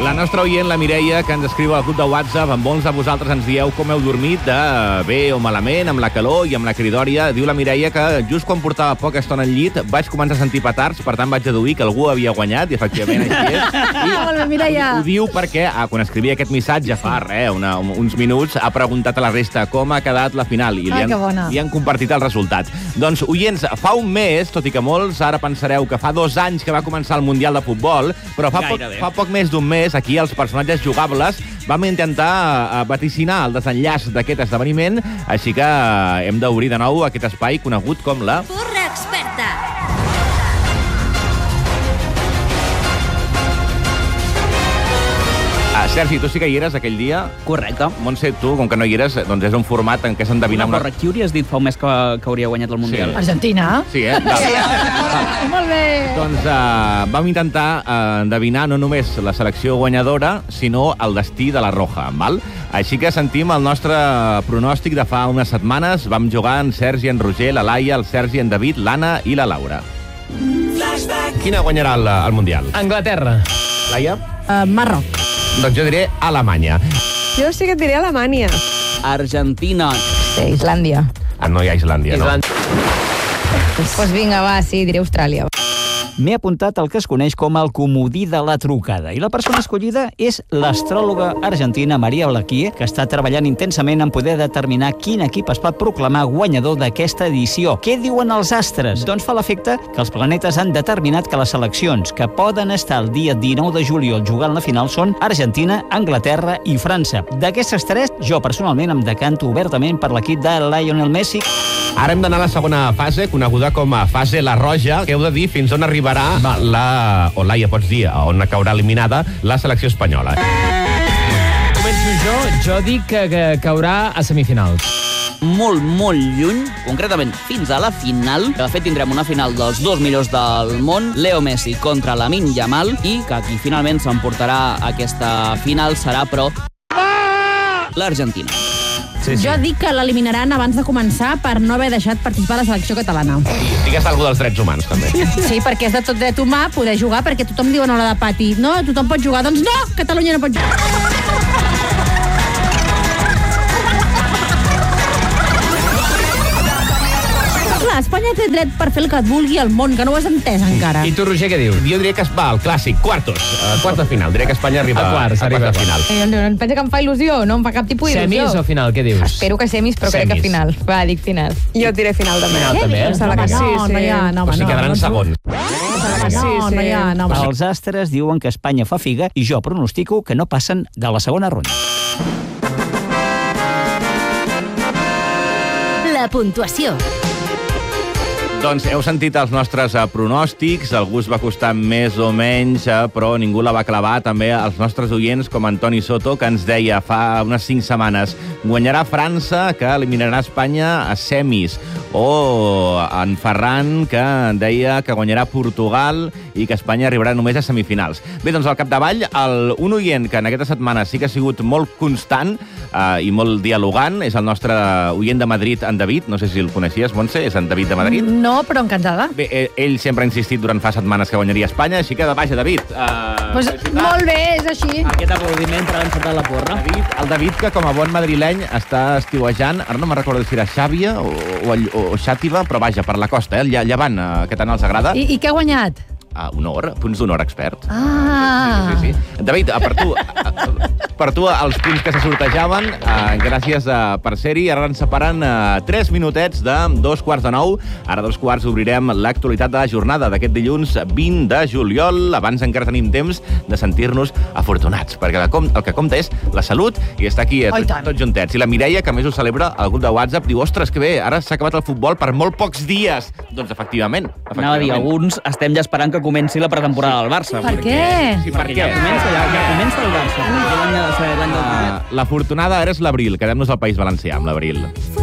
La nostra oient, la Mireia, que ens escriu al grup de WhatsApp, amb molts de vosaltres ens dieu com heu dormit de bé o malament, amb la calor i amb la cridòria. Diu la Mireia que just quan portava poca estona al llit vaig començar a sentir petards, per tant vaig deduir que algú havia guanyat, i efectivament així és. Molt bé, Mireia. Ho diu perquè, quan escrivia aquest missatge fa uns minuts, ha preguntat a la resta com ha quedat la final i li han compartit el resultat. Doncs, oients, fa un mes, tot i que molts ara pensareu que fa 2 anys que va començar el Mundial de Futbol, però fa poc més d'un mes, aquí els personatges jugables vam intentar vaticinar el desenllaç d'aquest esdeveniment, així que hem d'obrir de nou aquest espai conegut com la... Porra experta. Sergi, tu sí que hi eres aquell dia? Correcte. Montse, tu, com que no hi eres, doncs és un format en què s'endevina... Una porra, qui hauries dit fa un mes que hauria guanyat el Mundial? Sí. Argentina. Sí, Molt bé. Doncs vam intentar endevinar no només la selecció guanyadora, sinó el destí de la Roja, val? Així que sentim el nostre pronòstic de fa unes setmanes. Vam jugar en Sergi, en Roger, la Laia, el Sergi, en David, l'Anna i la Laura. Quina guanyarà el Mundial? Anglaterra. Laia? Marroc. Doncs jo diré Alemanya. Jo sí que et diré Alemanya. Argentina. Sí, Islàndia. No hi ha Islàndia, no? Pues vinga, va, sí, diré Austràlia. M'he apuntat el que es coneix com el comodí de la trucada. I la persona escollida és l'astròloga argentina Maria Blaquier, que està treballant intensament en poder determinar quin equip es pot proclamar guanyador d'aquesta edició. Què diuen els astres? Doncs fa l'efecte que els planetes han determinat que les seleccions que poden estar el dia 19 de juliol jugant la final són Argentina, Anglaterra i França. D'aquestes 3, jo personalment em decanto obertament per l'equip de Lionel Messi. Ara hem d'anar a la segona fase, coneguda com a fase La Roja, que heu de dir fins on arribarà o Laia, pots dir on caurà eliminada la selecció espanyola. Començo jo dic que caurà a semifinals. Molt, molt lluny, concretament fins a la final. De fet, tindrem una final dels 2 millors del món, Leo Messi contra Lamine Yamal, i que qui finalment s'emportarà aquesta final serà, però, l'Argentina. Sí. Jo dic que l'eliminaran abans de començar per no haver deixat participar a la selecció catalana. Digues alguna dels drets humans, també. Sí, perquè és de tot dret humà poder jugar, perquè tothom diu a l'hora de pati, no, tothom pot jugar. Doncs no, Catalunya no pot jugar. Espanya té dret per fer el que et vulgui al món, que no ho has entès encara. I tu, Roger, què dius? Jo diria que es va al clàssic, quarts de final. Diria que Espanya arriba a quarts de final. Em pensa que em fa il·lusió, no em fa cap tipus d'il·lusió. Semis o final, què dius? Espero que semis, però crec que final. Va, dic final. Jo et diré final també. Final també, Em sembla que sí, sí. O sigui, quedaran segons. No. Els astres diuen que Espanya fa figa i jo pronostico que no passen de la segona ronda. La puntuació. Doncs heu sentit els nostres pronòstics, algú es va costar més o menys, però ningú la va clavar. També els nostres oients, com Antoni Soto, que ens deia fa unes 5 setmanes guanyarà França, que eliminarà Espanya a semis. O en Ferran, que deia que guanyarà Portugal i que Espanya arribarà només a semifinals. Bé, doncs al capdavall, un oient que en aquesta setmana sí que ha sigut molt constant i molt dialogant és el nostre oient de Madrid, en David. No sé si el coneixies, Montse, és en David de Madrid. No, però encantada. Bé, ell sempre ha insistit durant fa setmanes que guanyaria Espanya, així que vaja, David. Molt bé, és així. Aquest aplaudiment per encetar la porra. El David, que com a bon madrileny està estiuejant, ara no me'n recordo si era Xàbia o Xàtiva, però vaja, per la costa, el llevant, que tant els agrada. I què ha guanyat? Honor, punts d'honor expert. Sí. David, per tu els punts que se sortejaven, gràcies per ser-hi. Ara ens separen 3 minutets de 2:45. Ara 2:15 obrirem l'actualitat de la jornada d'aquest dilluns 20 de juliol. Abans encara tenim temps de sentir-nos afortunats, perquè el que compta és la salut i estar aquí tots juntets. I la Mireia, que més ho celebra al grup de WhatsApp, diu, ostres, que bé, ara s'ha acabat el futbol per molt pocs dies. Doncs efectivament. Anava a dir, alguns estem ja esperant que comenci la pretemporada del Barça. Per què? Sí, per què? Ja comença el Barça. L'afortunada ara és l'Abril. Quedem-nos al País Valencià amb l'Abril.